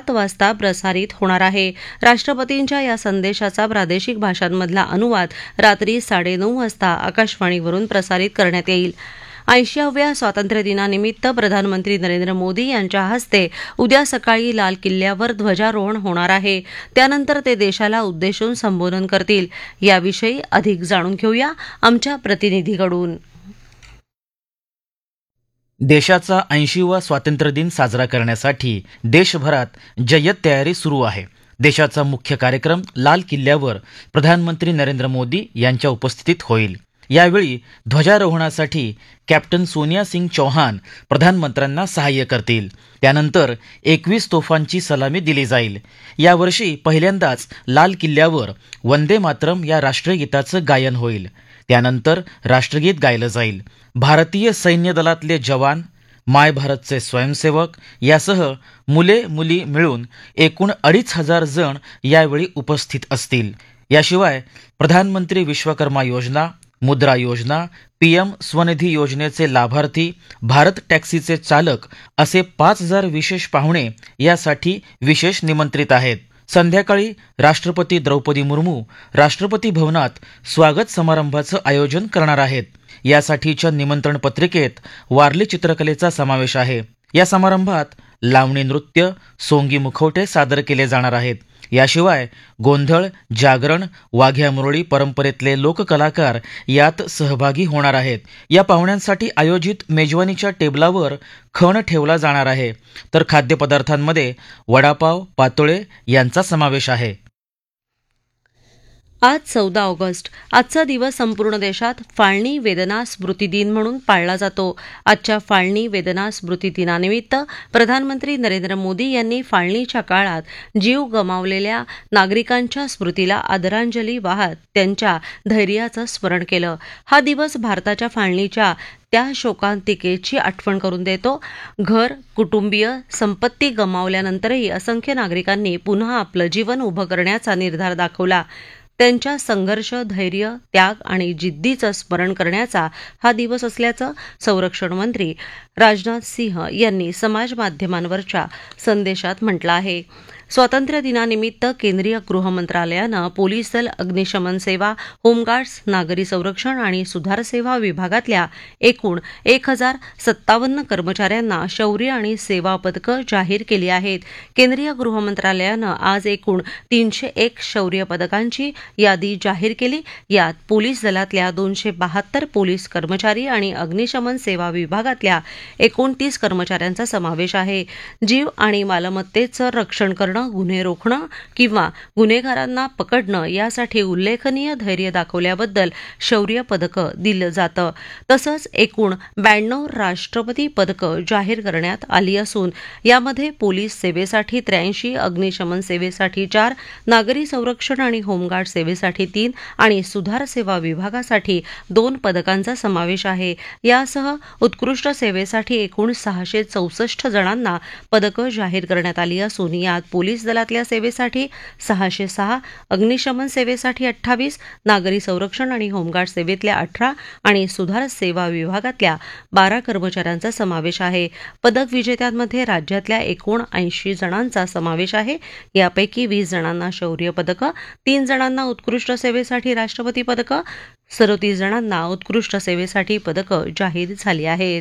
7 वाजता प्रसारित होणार आहे. राष्ट्रपतींच्या या संदेशाचा प्रादेशिक भाषांमधला अनुवाद रात्री 9:30 वाजता आकाशवाणीवरून प्रसारित करण्यात येईल. 80व्या स्वातंत्र्यदिनानिमित्त प्रधानमंत्री नरेंद्र मोदी यांच्या हस्ते उद्या सकाळी लाल किल्ल्यावर ध्वजारोहण होणार आहे. त्यानंतर ते देशाला उद्देशून संबोधन करतील. याविषयी अधिक जाणून घेऊया आमच्या प्रतिनिधीकडून. देशाचा 80वा स्वातंत्र्यदिन साजरा करण्यासाठी देशभरात जय्यत तयारी सुरू आहे. देशाचा मुख्य कार्यक्रम लाल किल्ल्यावर प्रधानमंत्री नरेंद्र मोदी यांच्या उपस्थितीत होईल. यावेळी ध्वजारोहणासाठी कॅप्टन सोनिया सिंग चौहान प्रधानमंत्र्यांना सहाय्य करतील. त्यानंतर 21 तोफांची सलामी दिली जाईल. यावर्षी पहिल्यांदाच लाल किल्ल्यावर वंदे मातरम या राष्ट्रीय गीताचं गायन होईल. त्यानंतर राष्ट्रगीत गायलं जाईल. भारतीय सैन्य दलातले जवान, माय भारतचे स्वयंसेवक यासह मुले मुली मिळून एकूण 2,500 जण यावेळी उपस्थित असतील. याशिवाय प्रधानमंत्री विश्वकर्मा योजना, मुद्रा योजना, PM स्वनिधी योजनेचे लाभार्थी, भारत टॅक्सीचे चालक असे 5,000 विशेष पाहुणे यासाठी विशेष निमंत्रित आहेत. संध्याकाळी राष्ट्रपती द्रौपदी मुर्मू राष्ट्रपती भवनात स्वागत समारंभाचं आयोजन करणार आहेत. यासाठीच्या निमंत्रण पत्रिकेत वारली चित्रकलेचा समावेश आहे. या समारंभात लावणी नृत्य, सोंगी मुखवटे सादर केले जाणार आहेत. याशिवाय गोंधळ, जागरण, वाघ्या मुरळी परंपरेतले लोककलाकार यात सहभागी होणार आहेत. या पाहुण्यांसाठी आयोजित मेजवानीच्या टेबलावर खण ठेवला जाणार आहे. तर खाद्यपदार्थांमध्ये वडापाव, पातोळे यांचा समावेश आहे. आज 14 ऑगस्ट. आजचा दिवस संपूर्ण देशात फाळणी वेदना स्मृती दिन म्हणून पाळला जातो. आजच्या फाळणी वेदना स्मृती दिनानिमित्त प्रधानमंत्री नरेंद्र मोदी यांनी फाळणीच्या काळात जीव गमावलेल्या नागरिकांच्या स्मृतीला आदरांजली वाहत त्यांच्या धैर्याचं स्मरण केलं. हा दिवस भारताच्या फाळणीच्या त्या शोकांतिकेची आठवण करून देतो. घर, कुटुंबीय, संपत्ती गमावल्यानंतरही असंख्य नागरिकांनी पुन्हा आपलं जीवन उभं करण्याचा निर्धार दाखवला. त्यांच्या संघर्ष, धैर्य, त्याग आणि जिद्दीचं स्मरण करण्याचा हा दिवस असल्याचं संरक्षण मंत्री राजनाथ सिंह यांनी समाज माध्यमांवरच्या संदेशात म्हटलं आहे. स्वातंत्र्य दिनानिमित्त केंद्रीय गृहमंत्रालयानं पोलीस दल, अग्निशमन सेवा, होमगार्ड्स, नागरी संरक्षण आणि सुधार सेवा विभागातल्या एकूण 1,057 कर्मचाऱ्यांना शौर्य आणि सेवा पदकं जाहीर केली आहेत. केंद्रीय गृहमंत्रालयानं आज एकूण 301 शौर्य पदकांची यादी जाहीर केली. यात पोलीस दलातल्या 272 पोलीस कर्मचारी आणि अग्निशमन सेवा विभागातल्या 29 कर्मचाऱ्यांचा समावेश आहे. जीव आणि मालमत्तेचं रक्षण करणं, गुन्हे रोखणं किंवा गुन्हेगारांना पकडणं यासाठी उल्लेखनीय धैर्य दाखवल्याबद्दल शौर्य पदकं दिलं जातं. तसंच एकूण 92 राष्ट्रपती पदकं जाहीर करण्यात आली असून यामध्ये पोलीस सेवेसाठी 83, अग्निशमन सेवेसाठी 4, नागरी संरक्षण आणि होमगार्ड सेवेसाठी 3 आणि सुधार सेवा विभागासाठी 2 पदकांचा समावेश आहे. यासह उत्कृष्ट सेवेसाठी एकूण 664 जणांना पदकं जाहीर करण्यात आली असून यात पोलीस दलातल्या सेवेसाठी 606, अग्निशमन सेवेसाठी 28, नागरी संरक्षण आणि होमगार्ड सेवेतल्या 18 आणि सुधार सेवा विभागातल्या 12 कर्मचाऱ्यांचा समावेश आहे. पदक विजेत्यांमध्ये राज्यातल्या एकूण 80 जणांचा समावेश आहे. यापैकी 20 जणांना शौर्य पदकं, 3 जणांना उत्कृष्ट सेवेसाठी राष्ट्रपती पदकं, 37 जणांना उत्कृष्ट सेवेसाठी पदकं जाहीर झाली आहेत.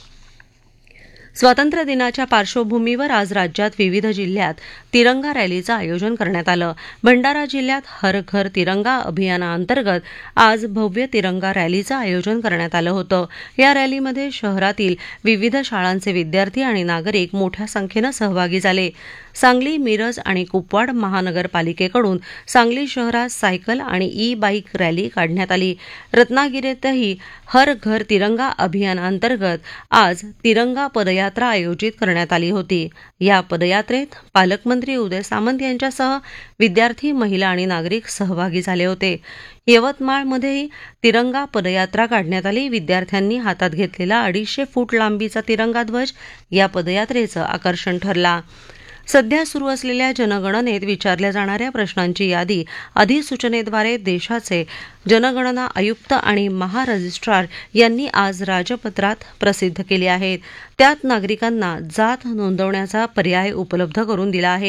स्वातंत्र्य दिनाच्या पार्श्वभूमीवर आज राज्यात विविध जिल्ह्यात तिरंगा रॅलीचं आयोजन करण्यात आलं. भंडारा जिल्ह्यात हर घर तिरंगा अभियानाअंतर्गत आज भव्य तिरंगा रॅलीचं आयोजन करण्यात आलं होतं. या रॅलीमध्ये शहरातील विविध शाळांचे विद्यार्थी आणि नागरिक मोठ्या संख्येनं सहभागी झाले. सांगली, मिरज आणि कुपवाड महानगरपालिकेकडून सांगली शहरात सायकल आणि ई-बाईक रॅली काढण्यात आली. रत्नागिरीतही हर घर तिरंगा अभियानाअंतर्गत आज तिरंगा पदयात्रा आयोजित करण्यात आली होती. या पदयात्रेत पालकमंत्री उदय सामंत यांच्यासह विद्यार्थी, महिला आणि नागरिक सहभागी झाले होते. यवतमाळमध्येही तिरंगा पदयात्रा काढण्यात आली. विद्यार्थ्यांनी हातात घेतलेला 250 फूट लांबीचा तिरंगा ध्वज या पदयात्रेचं आकर्षण ठरला. सध्या सुरू असलेल्या जनगणनेत विचारल्या जाणाऱ्या प्रश्नांची यादी अधिसूचनेद्वारे देशाचे जनगणना आयुक्त आणि महारजिस्ट्रार यांनी आज राजपत्रात प्रसिद्ध केली आहेत. त्यात नागरिकांना जात नोंदवण्याचा पर्याय उपलब्ध करून दिला आहे.